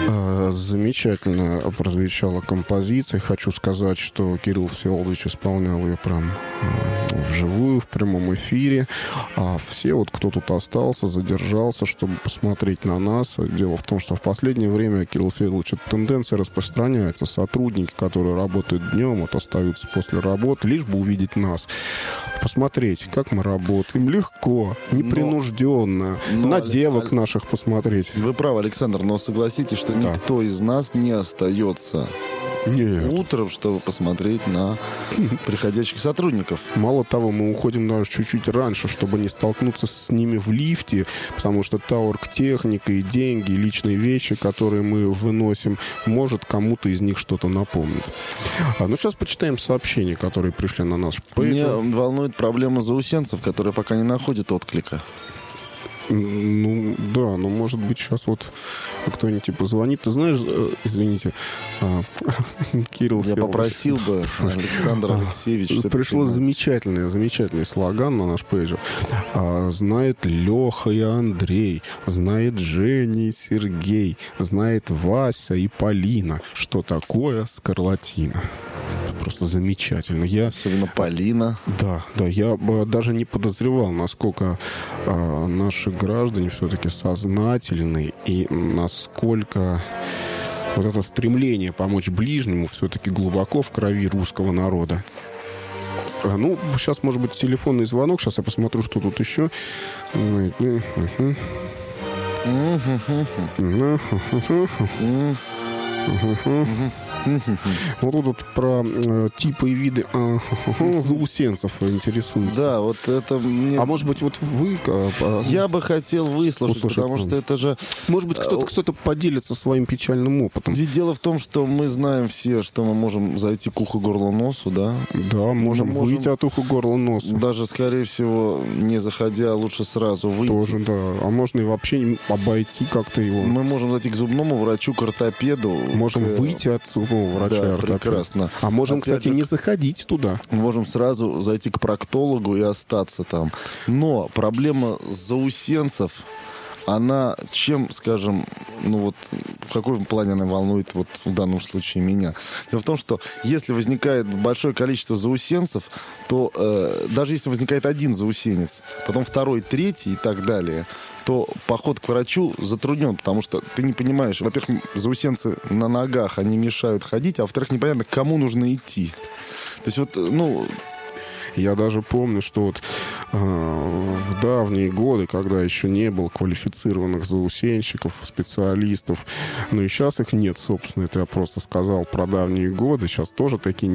Замечательно прозвучала композиция. Хочу сказать, что Кирилл Всеволодович исполнял ее прям вживую, в прямом эфире. А все, вот кто тут остался, задержался, чтобы посмотреть на нас. Дело в том, что в последнее время, Кирилл Всеволодович, эта тенденция распространяется. Сотрудники, которые работают днем, вот остаются после работы, лишь бы увидеть нас. Посмотреть, как мы работаем. Легко, непринужденно. На девок наших посмотреть. Вы правы, Александр, но согласитесь, что никто из нас не остается утром, чтобы посмотреть на приходящих сотрудников. Мало того, мы уходим даже чуть-чуть раньше, чтобы не столкнуться с ними в лифте, потому что та оргтехника и деньги, и личные вещи, которые мы выносим, может кому-то из них что-то напомнить. Ну, сейчас почитаем сообщения, которые пришли на наш пейджер. Меня волнует проблема заусенцев, которая пока не находит отклика. Ну, да, но может быть сейчас вот кто-нибудь типа звонит. Ты знаешь, извините, Кирилл Я попросил бы Александра Алексеевича. Пришло замечательный слоган на наш пейджер. Знает Леха и Андрей, знает Женя и Сергей, знает Вася и Полина, что такое скарлатина. Просто замечательно. Особенно Полина. Да, я даже не подозревал, насколько наши граждане все-таки сознательны и насколько вот это стремление помочь ближнему все-таки глубоко в крови русского народа. Ну, сейчас, может быть, телефонный звонок. Сейчас я посмотрю, что тут еще. Вот тут про типы и виды заусенцев интересуется. Да, вот это мне... А может быть, вот вы... Я бы хотел выслушать, потому что это же... Может быть, кто-то поделится своим печальным опытом. Ведь дело в том, что мы знаем все, что мы можем зайти к уху, горлу, носу, да? Да, можем выйти от уха, горла, носу. Даже, скорее всего, не заходя, лучше сразу выйти. Тоже, да. А можно и вообще обойти как-то его. Мы можем зайти к зубному врачу, к ортопеду. Можем выйти от зубного врача, да, ортопеда. Прекрасно. А можем, опять кстати, не заходить туда. Можем сразу зайти к проктологу и остаться там. Но проблема заусенцев, она чем, скажем, ну вот в каком плане она волнует вот в данном случае меня? Дело в том, что если возникает большое количество заусенцев, то даже если возникает один заусенец, потом второй, третий и так далее, то поход к врачу затруднен, потому что ты не понимаешь, во-первых, заусенцы на ногах, они мешают ходить, а во-вторых, непонятно, к кому нужно идти. То есть вот, ну... Я даже помню, что вот в давние годы, когда еще не было квалифицированных заусенщиков, специалистов, ну и сейчас их нет, собственно, это я просто сказал про давние годы, сейчас тоже такие